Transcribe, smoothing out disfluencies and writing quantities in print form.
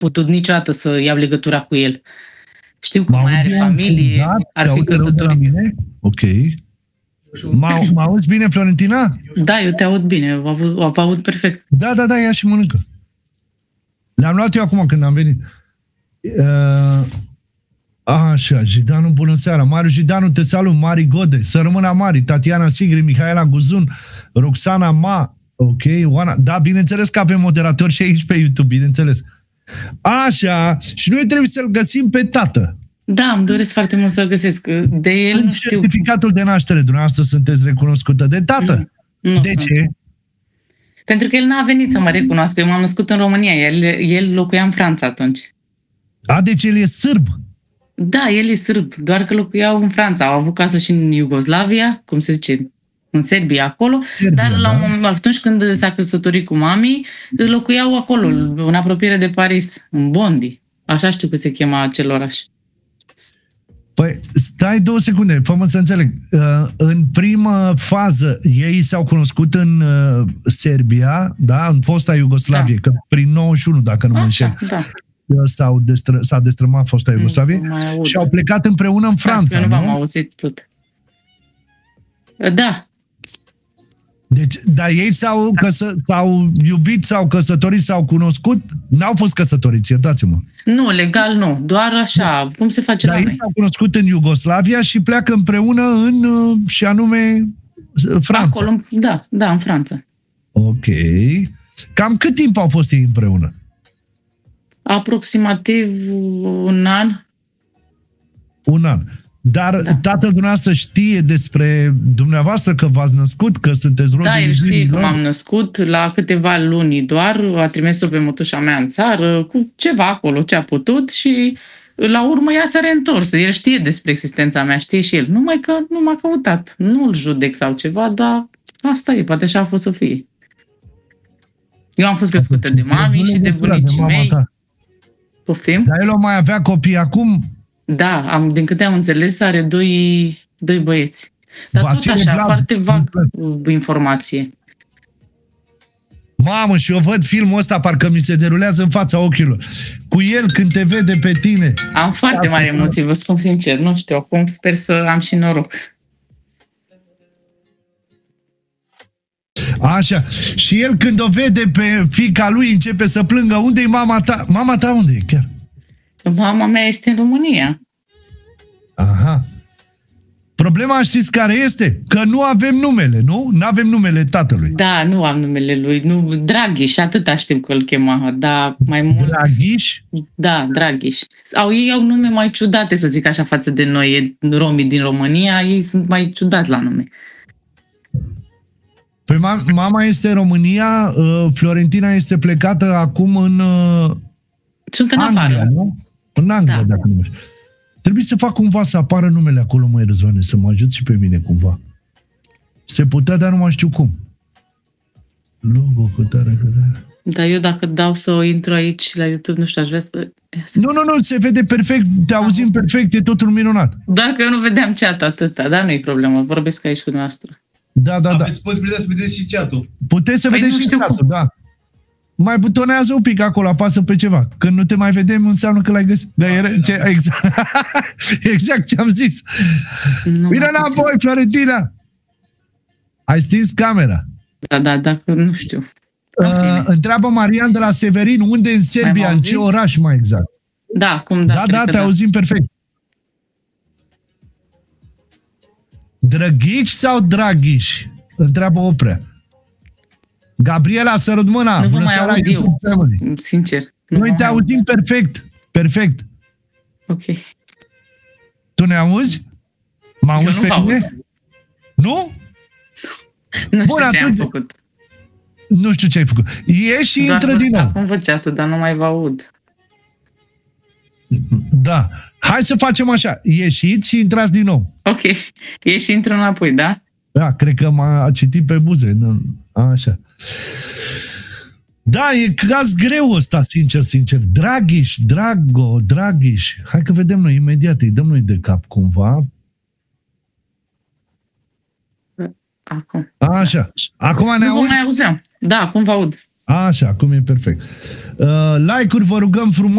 putut niciodată să iau legătura cu el. Știu că mai are familie, ar fi căsătorit. Ok. Mă auzi bine, Florentina? Da, eu te aud bine, vă aud perfect. Da, ia și mănâncă. Le-am luat eu acum când am venit. Așa, Jidanu, bună seara. Mariu Jidanu, te salut. Mari Gode, să rămână Mari, Tatiana Sigri, Mihaela Guzun, Roxana Ma, ok, Oana. Da, bineînțeles că avem moderatori și aici pe YouTube, bineînțeles. Așa, și noi trebuie să-l găsim pe tată. Da, îmi doresc foarte mult să-l găsesc. De el în nu știu. Certificatul de naștere, dumneavoastră sunteți recunoscută de tată? Nu de ce? Pentru că el n-a venit să mă recunoască. Eu m-am născut în România, el locuia în Franța atunci. Deci el e sârb? Da, el e sârb, doar că locuiau în Franța. Au avut casă și în Iugoslavia, cum se zice, în Serbia, acolo. Dar atunci când s-a căsătorit cu mami, locuiau acolo, în apropiere de Paris, în Bondy. Așa știu că se chema acel oraș. Păi, stai 2 secunde, fă-mă să înțeleg. În primă fază, ei s-au cunoscut în Serbia, da? În fosta Iugoslavie, că prin 91, dacă nu mă înșel. Da. S-a destrămat fosta Iugoslavie și au plecat împreună în Franța, nu? V-am auzit tot. Da. Deci, dar ei s-au iubit, s-au căsătorit, s-au cunoscut? N-au fost căsătoriți, iertați-mă. Nu, legal nu, doar așa, cum se face la noi. Dar ei s-au cunoscut în Iugoslavia și pleacă împreună și anume Franța. Acolo, da, în Franța. Ok. Cam cât timp au fost ei împreună? Aproximativ 1 an. 1 an. Dar tatăl dumneavoastră știe despre dumneavoastră că v-ați născut, că sunteți rod? Da, el știe că m-am născut la câteva luni doar, a trimis-o pe mătușa mea în țară, cu ceva acolo, ce a putut și la urmă ea s-a reîntors. El știe despre existența mea, știe și el, numai că nu m-a căutat. Nu îl judec sau ceva, dar asta e, poate așa a fost să fie. Eu am fost crescută de mami și de bunicii mei. Poftim? Dar el o mai avea copii acum? Da, din câte am înțeles, are doi băieți. Dar tot așa, foarte vag informație. Mamă, și eu văd filmul ăsta, parcă mi se derulează în fața ochilor. Cu el când te vede pe tine. Am foarte mari emoții, vă spun sincer. Nu știu, acum sper să am și noroc. Așa. Și el când o vede pe fiica lui începe să plângă. Unde e mama ta? Mama ta unde e chiar? Mama mea este în România. Aha. Problema știți care este? Că nu avem numele, nu? Nu avem numele tatălui. Da, nu am numele lui. Nu, Draghiș, atâta știu că îl chema. Da, mai mult... Draghiș? Da, Draghiș. Ei au nume mai ciudate, să zic așa, față de noi, romii din România. Ei sunt mai ciudați la nume. Păi mama este în România, Florentina este plecată acum în... Sunt în Anglia, afară. Nu? În Anglia, da. Dacă nu știu. Trebuie să fac cumva să apară numele acolo, măi, Răzvane, să mă ajut și pe mine cumva. Se putea, dar nu mai știu cum. Logo, cătare. Dar eu dacă dau să o intru aici la YouTube, nu știu, aș vrea să... Nu, se vede perfect, te auzim perfect, e totul minunat. Doar că eu nu vedeam chat atâta, dar nu e problemă, vorbesc aici cu dumneavoastră. Da. Aveți posibilitatea să vedeți și chat-ul. Puteți să vedeți și chat-ul, da. Mai butonează un pic acolo, apasă pe ceva. Când nu te mai vedem, înseamnă că l-ai găsit. Exact ce am zis. Vine înapoi, Florentina! Ai stins camera. Da, dacă nu știu. Întreabă Marian de la Severin, unde în Serbia, în ce oraș mai exact? Da, cum da. Da, te auzim perfect. Drăghiș sau Draghiș? Întreabă Oprea. Gabriela, sărut mâna! Nu vă mai aud eu, sincer. Noi te auzim perfect. Perfect. Ok. Tu ne auzi? Mă auzi pe mine? Nu? Nu știu ce am făcut. Nu știu ce ai făcut. Ieși și intră din nou. Acum văd chat-ul, dar nu mai vă aud. Da. Hai să facem așa. Ieșiți și intrați din nou. Ok. Ieși și intră înapoi, da? Da, cred că m-a citit pe buze. Așa. Da, e caz greu ăsta, sincer. Draghiș, Draghiș. Hai că vedem noi imediat, îi dăm noi de cap cumva. Acum. Așa. Acum ne auzi? Nu vă mai auzeam. Da, acum vă aud. Așa, acum e perfect. Like-uri vă rugăm frumos.